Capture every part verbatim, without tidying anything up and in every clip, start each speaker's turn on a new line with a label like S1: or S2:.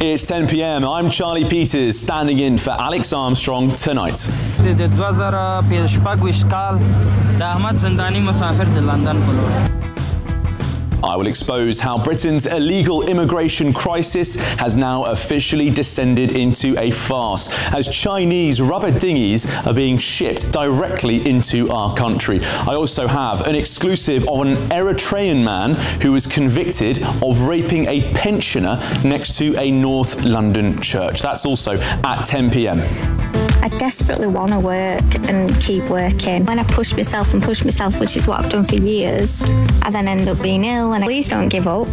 S1: It's ten p.m. I'm Charlie Peters, standing in for Alex Armstrong tonight. I will expose how Britain's illegal immigration crisis has now officially descended into a farce, as Chinese rubber dinghies are being shipped directly into our country. I also have an exclusive of an Eritrean man who was convicted of raping a pensioner next to a North London church. That's also at ten p.m.
S2: I desperately want to work and keep working. When I push myself and push myself, which is what I've done for years, I then end up being ill, and please don't give up.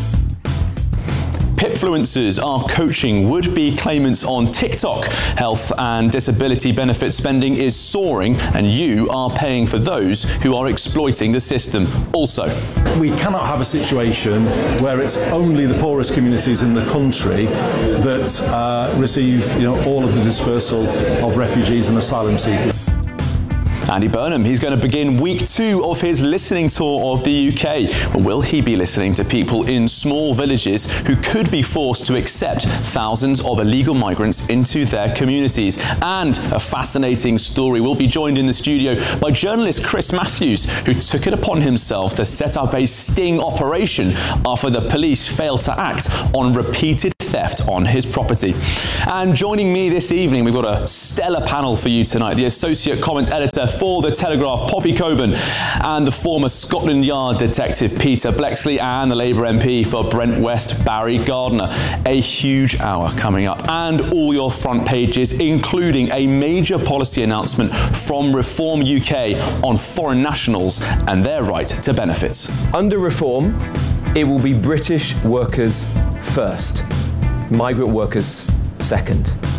S1: Pipfluencers are coaching would-be claimants on TikTok. Health and disability benefit spending is soaring, and you are paying for those who are exploiting the system. Also,
S3: we cannot have a situation where it's only the poorest communities in the country that uh, receive, you know, all of the dispersal of refugees and asylum seekers.
S1: Andy Burnham, he's going to begin week two of his listening tour of the U K. Well, will he be listening to people in small villages who could be forced to accept thousands of illegal migrants into their communities? And a fascinating story. We'll be joined in the studio by journalist Chris Matthews, who took it upon himself to set up a sting operation after the police failed to act on repeated theft on his property. And joining me this evening, we've got a stellar panel for you tonight. The associate comment editor for The Telegraph, Poppy Coburn, and the former Scotland Yard detective, Peter Bleksley, and the Labour M P for Brent West, Barry Gardiner. A huge hour coming up, and all your front pages, including a major policy announcement from Reform U K on foreign nationals and their right to benefits.
S4: Under Reform, it will be British workers first, migrant workers second.